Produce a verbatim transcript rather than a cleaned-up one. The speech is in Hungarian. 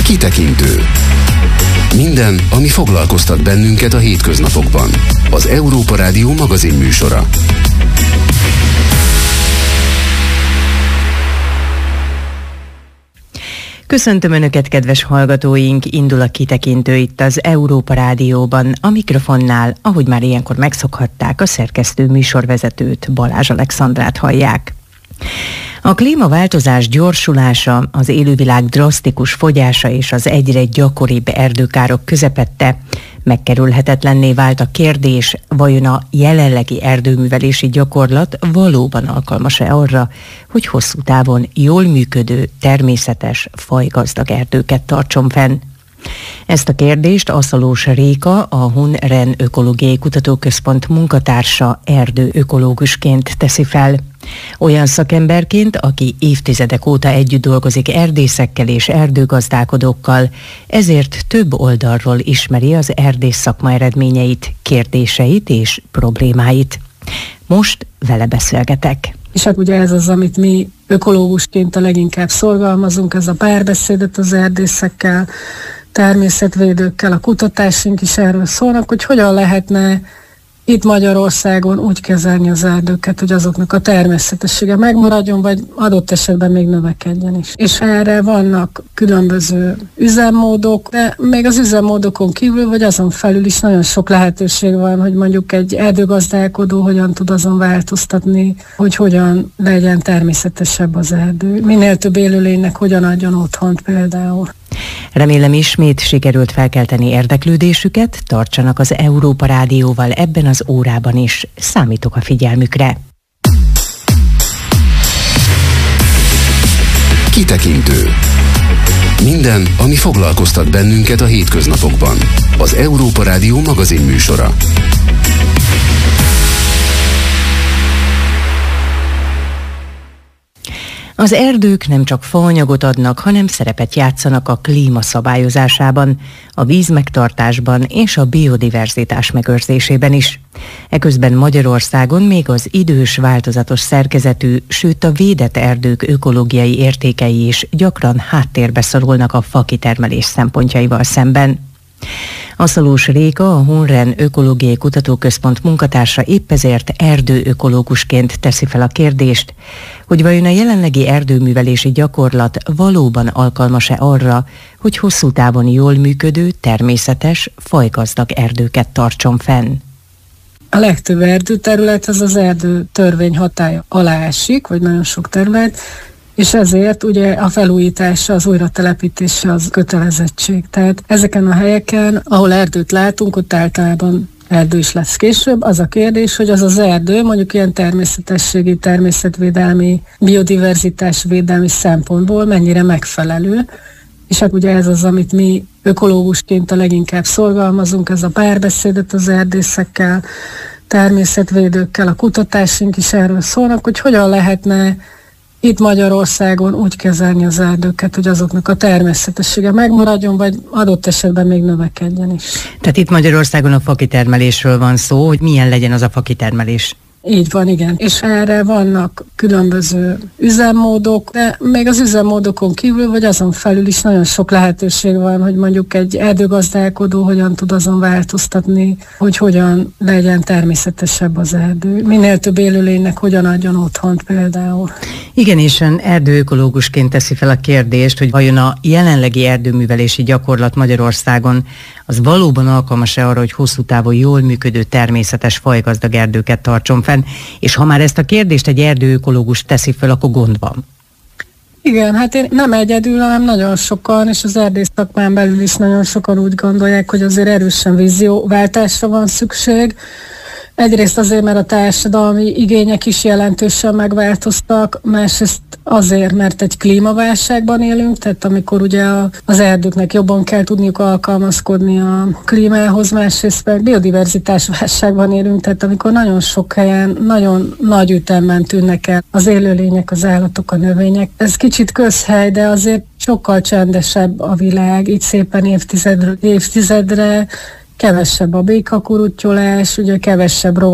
Kitekintő. Minden, ami foglalkoztat bennünket a hétköznapokban. Az Európa Rádió magazin műsora. Köszöntöm Önöket, kedves hallgatóink! Indul a Kitekintő itt az Európa Rádióban. A mikrofonnál, ahogy már ilyenkor megszokhatták, a szerkesztő műsorvezetőt, Balázs Alexandrát hallják. A klímaváltozás gyorsulása, az élővilág drasztikus fogyása és az egyre gyakoribb erdőkárok közepette megkerülhetetlenné vált a kérdés, vajon a jelenlegi erdőművelési gyakorlat valóban alkalmas-e arra, hogy hosszú távon jól működő, természetes, fajgazdag erdőket tartson fenn? Ezt a kérdést Aszalós Réka, a Hun-Ren Ökológiai Kutatóközpont munkatársa erdőökológusként teszi fel. Olyan szakemberként, aki évtizedek óta együtt dolgozik erdészekkel és erdőgazdálkodókkal, ezért több oldalról ismeri az erdész szakma eredményeit, kérdéseit és problémáit. Most vele beszélgetek. És hát ugye ez az, amit mi ökológusként a leginkább szorgalmazunk, ez a párbeszédet az erdészekkel, természetvédőkkel, a kutatásaink is erről szólnak, hogy hogyan lehetne itt Magyarországon úgy kezelni az erdőket, hogy azoknak a természetessége megmaradjon, vagy adott esetben még növekedjen is. És erre vannak különböző üzemmódok, de még az üzemmódokon kívül, vagy azon felül is nagyon sok lehetőség van, hogy mondjuk egy erdőgazdálkodó hogyan tud azon változtatni, hogy hogyan legyen természetesebb az erdő. Minél több élőlénynek hogyan adjon otthont például. Remélem ismét sikerült felkelteni érdeklődésüket, tartsanak az Európa Rádióval ebben az órában is. Számítok a figyelmükre. Kitekintő. Minden, ami foglalkoztat bennünket a hétköznapokban. Az Európa Rádió magazin műsora. Az erdők nem csak faanyagot adnak, hanem szerepet játszanak a klíma szabályozásában, a vízmegtartásban és a biodiverzitás megőrzésében is. Eközben Magyarországon még az idős, változatos szerkezetű, sőt a védett erdők ökológiai értékei is gyakran háttérbe szorulnak a fakitermelés szempontjaival szemben. Aszalós Réka, a Hun-Ren Ökológiai Kutatóközpont munkatársa épp ezért erdőökológusként teszi fel a kérdést, hogy vajon a jelenlegi erdőművelési gyakorlat valóban alkalmas-e arra, hogy hosszú távon jól működő, természetes, fajgazdag erdőket tartson fenn. A legtöbb erdőterület az az erdő törvény hatálya alá esik, vagy nagyon sok terület, és ezért ugye a felújítása, az újratelepítése az kötelezettség. Tehát ezeken a helyeken, ahol erdőt látunk, ott általában erdő is lesz később. Az a kérdés, hogy az az erdő mondjuk ilyen természetességi, természetvédelmi, biodiverzitásvédelmi szempontból mennyire megfelelő. És hát ugye ez az, amit mi ökológusként a leginkább szorgalmazunk, ez a párbeszédet az erdészekkel, természetvédőkkel, a kutatásaink is erről szólnak, hogy hogyan lehetne itt Magyarországon úgy kezelni az erdőket, hogy azoknak a természetessége megmaradjon, vagy adott esetben még növekedjen is. Tehát itt Magyarországon a fakitermelésről van szó, hogy milyen legyen az a fakitermelés. Így van, igen. És erre vannak különböző üzemmódok, de még az üzemmódokon kívül, vagy azon felül is nagyon sok lehetőség van, hogy mondjuk egy erdőgazdálkodó hogyan tud azon változtatni, hogy hogyan legyen természetesebb az erdő. Minél több élőlénynek hogyan adjon otthont például. Igen, és ön erdőökológusként teszi fel a kérdést, hogy vajon a jelenlegi erdőművelési gyakorlat Magyarországon az valóban alkalmas-e arra, hogy hosszú távon jól működő, természetes, fajgazdag erdőket tartson fenn. És ha már ezt a kérdést egy erdőökológus teszi fel, akkor gond van. Igen, hát én nem egyedül, hanem nagyon sokan, és az erdész szakmán belül is nagyon sokan úgy gondolják, hogy azért erősen vízióváltásra van szükség. Egyrészt azért, mert a társadalmi igények is jelentősen megváltoztak, másrészt azért, mert egy klímaválságban élünk, tehát amikor ugye a, az erdőknek jobban kell tudniuk alkalmazkodni a klímához, másrészt meg biodiverzitás válságban élünk, tehát amikor nagyon sok helyen nagyon nagy ütemben tűnnek el az élőlények, az állatok, a növények. Ez kicsit közhely, de azért sokkal csendesebb a világ, így szépen évtizedről évtizedre, kevesebb a békakurutyolás, ugye kevesebb